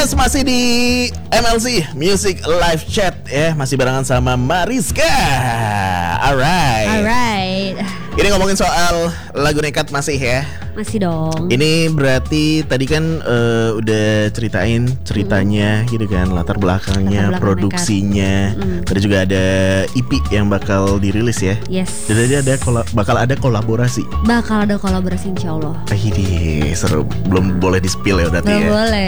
Yes, masih di MLC Music Live Chat ya, masih barengan sama Mariska. Alright. Ini ngomongin soal lagu Nekat masih ya? Masih dong. Ini berarti tadi kan udah ceritain ceritanya gitu kan, latar belakangnya, produksinya. Tadi juga ada EP yang bakal dirilis ya. Yes. Jadi bakal ada kolaborasi. Bakal ada kolaborasi insya Allah. Ini seru. Belum boleh di-spill ya berarti belum ya. Boleh.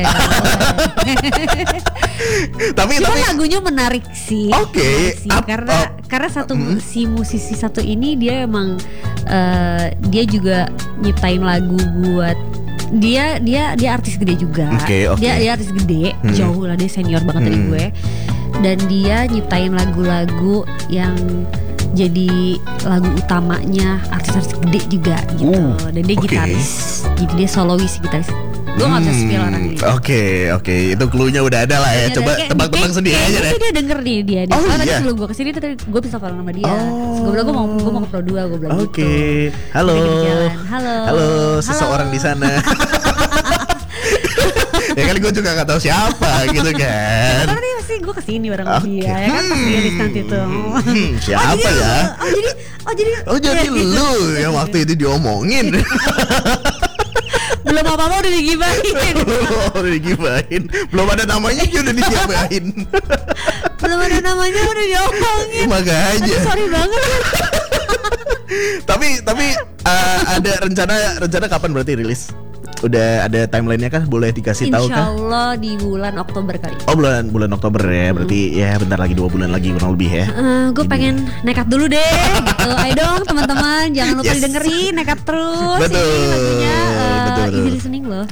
tapi lagunya menarik sih. Oke. Karena satu si musisi satu ini dia emang dia juga nyiptain lagu buat dia artis gede juga. Okay. Dia artis gede, jauh lah, dia senior banget dari gue. Dan dia nyiptain lagu-lagu yang jadi lagu utamanya artis-artis gede juga gitu. Dan dia gitaris. Jadi dia solois gitaris. Gue gak bisa spill orang ini. Oke. Itu cluenya udah ada lah ya. Coba tebak-tebak sendiri aja deh. Dia denger nih dia. Tadi sebelum gue kesini tadi gue bisa follow nama dia. Gue bilang gue mau ke Pro 2. Gue bilang gitu. Halo seseorang di sana. Ya kan gue juga gak tahu siapa gitu kan. Karena dia pasti gue kesini bareng dia ya kan, pas liris nanti tuh. Siapa ya? Jadi lu yang waktu itu diomongin. Belum apa-apa udah digibahin. Belum ada namanya dia udah digibahin. Belum ada namanya udah diomongin. Makanya. Sorry banget. Tapi ada rencana kapan berarti rilis? Udah ada timelinenya kah? Boleh dikasih tahu kah? Insyaallah di bulan Oktober kali. Oh bulan Oktober ya. Berarti ya bentar lagi 2 bulan lagi kurang lebih ya. Gue pengen nekat dulu deh gitu. Ayo dong teman-teman, jangan lupa didengerin, nekat terus. Betul. Ini lagunya betul. easy listening loh.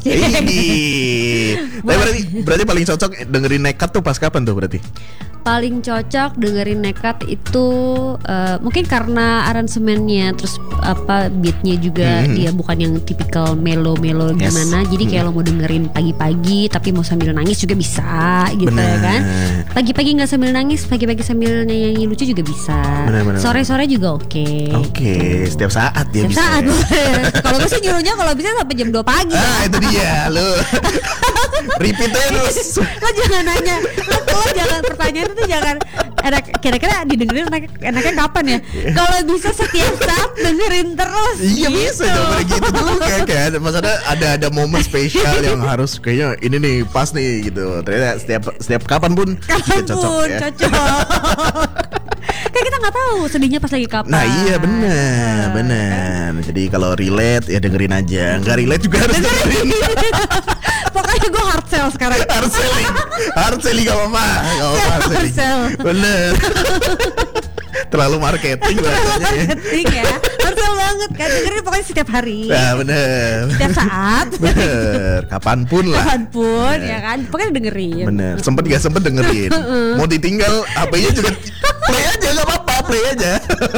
Berarti paling cocok dengerin Nekat tuh pas kapan tuh berarti? Paling cocok dengerin Nekat itu mungkin karena aransemennya, terus beatnya juga dia bukan yang tipikal melo-melo gimana. Jadi kayak lo mau dengerin pagi-pagi tapi mau sambil nangis juga bisa gitu. Bener. Ya kan. Pagi-pagi nggak sambil nangis, pagi-pagi sambil nyanyi lucu juga bisa. Bener. Sore-sore juga oke. Oke, setiap saat dia bisa. Setiap saat. Kalau gue sih nyuruhnya kalau bisa sampai jam 2 pagi. Itu dia lo. Repeat terus. Lo jangan nanya. Lo jangan, pertanyaan itu jangan kira-kira didengerin enaknya kapan ya? Kalau bisa setiap saat dengerin terus. Iya gitu. bisa dong gitu juga kan. Maksudnya ada momen spesial yang harus kayaknya ini nih pas nih gitu. Ternyata setiap kapan pun cocok ya. Kan kita nggak tahu sedihnya pas lagi kapan. Nah iya benar. Jadi kalau relate ya dengerin aja. Nggak relate juga harus dengerin. Pokoknya gue hard sell sekarang. Hard selling gak apa-apa. Hard sell. Bener. Terlalu marketing bahasanya ya. Hard sell banget kan. Dengerin pokoknya setiap hari. Nah bener. Setiap saat. Bener. Kapanpun lah. Kapanpun ya kan. Pokoknya dengerin. Bener. Sempet gak sempet dengerin. Mau ditinggal HP-nya juga play aja, gak apa-apa, play aja.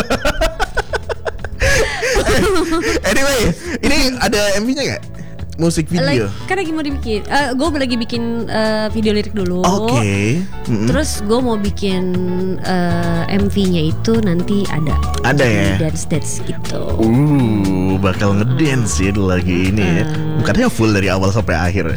Anyway, ini ada MV-nya gak? Musik video? Kan lagi mau dibikin. Gue lagi bikin video lirik dulu. Oke. Terus gue mau bikin MV-nya itu nanti ada. Ada ya? Dance gitu. Bakal ngedance ya lagi ini ya. Bukannya full dari awal sampai akhir.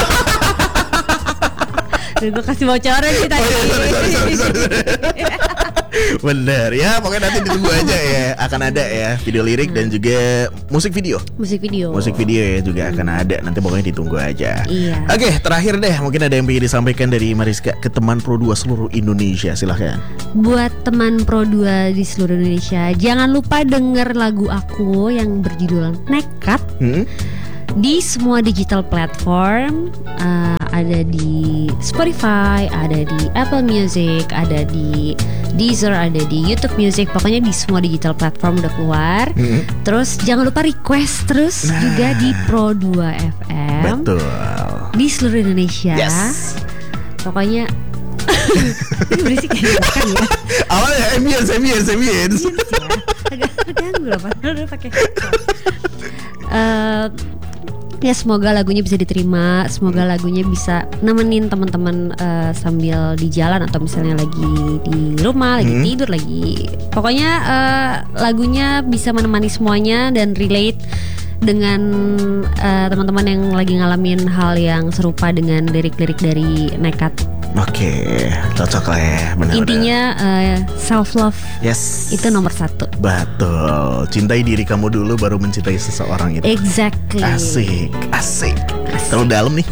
Gue kasih bocoran sih tadi. Sorry. Bener ya, pokoknya nanti ditunggu aja ya. Akan ada ya video lirik dan juga musik video. Musik video ya juga akan ada. Nanti pokoknya ditunggu aja. Iya. Oke, terakhir deh, mungkin ada yang ingin disampaikan dari Mariska ke teman Pro 2 seluruh Indonesia. Silahkan. Buat teman Pro 2 di seluruh Indonesia, jangan lupa denger lagu aku yang berjudul Nekat di semua digital platform. Ada di Spotify, ada di Apple Music, ada di Deezer, ada di YouTube Music. Pokoknya di semua digital platform udah keluar. Terus jangan lupa request terus juga di Pro 2 FM. Betul. Di seluruh Indonesia. Yes. Pokoknya ini berisik ya kan ya. Awalnya ambience. Agak ganggu loh, padahal pakai. Ya semoga lagunya bisa diterima, semoga lagunya bisa nemenin teman-teman sambil di jalan atau misalnya lagi di rumah, lagi tidur, lagi pokoknya lagunya bisa menemani semuanya dan relate dengan teman-teman yang lagi ngalamin hal yang serupa dengan lirik-lirik dari Nekat. Oke, cocok lah ya, benar. Intinya self love, yes, itu nomor 1. Betul, cintai diri kamu dulu baru mencintai seseorang itu. Exactly. Asik. Terlalu dalam nih.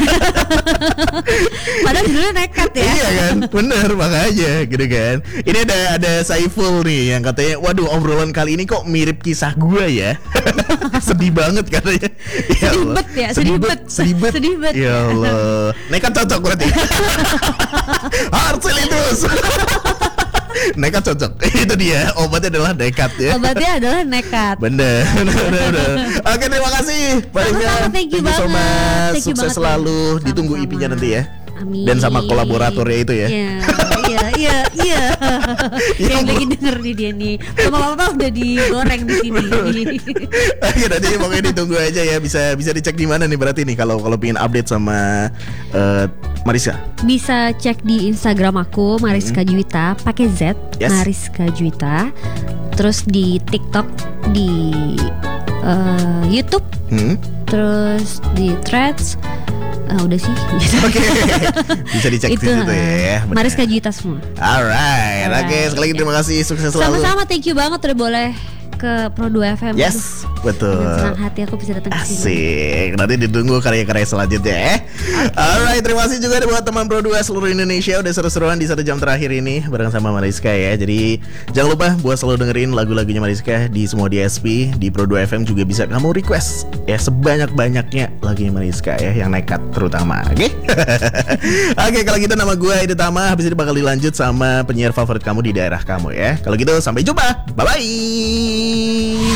Padahal judulnya Nekat ya. Iya kan, bener, makanya gitu kan. Ini ada Saiful nih yang katanya, waduh obrolan kali ini kok mirip kisah gue ya. Sedih banget katanya. Sedih bet. Ya Allah, Nekat cocok berarti. Harus terus. Nekat cocok. Itu dia, obatnya adalah nekat ya. Obatnya adalah nekat. Bener. Oke, terima kasih Mariska. Thank you so much. Sukses selalu. Ditunggu IP-nya nanti ya. Amin. Dan sama kolaboratornya itu ya. Iya. Yang lagi denger nih dia nih. Bapak-bapak udah digoreng di sini. Oke, nanti pokoknya ditunggu aja ya. Bisa dicek di mana nih berarti nih kalau pengen update sama Mariska. Bisa cek di Instagram aku Mariska Juwita pakai Z, yes. Mariska Juwita. Terus di TikTok, di YouTube, terus di Threads. Udah sih. Oke. Bisa dicek itu, di situ ya. Mariska Juwita semua. Alright. Oke, sekali lagi terima kasih, sukses selalu. Sama-sama, thank you banget udah boleh ke Pro 2 FM. Yes, betul. Dengan senang hati aku bisa datang ke sini. Asik. Nanti ditunggu karya-karya selanjutnya ya. Alright, terima kasih juga buat teman Pro 2 seluruh Indonesia udah seru-seruan di 1 jam terakhir ini bareng sama Mariska ya. Jadi jangan lupa buat selalu dengerin lagu-lagunya Mariska di semua DSP, di Pro 2 FM juga bisa kamu request ya sebanyak-banyaknya lagunya Mariska ya, yang nekat terutama. Oke. Oke, kalau gitu nama gue Edi Tama. Habis ini bakal dilanjut sama penyiar favorit kamu di daerah kamu ya. Kalau gitu sampai jumpa. Bye bye.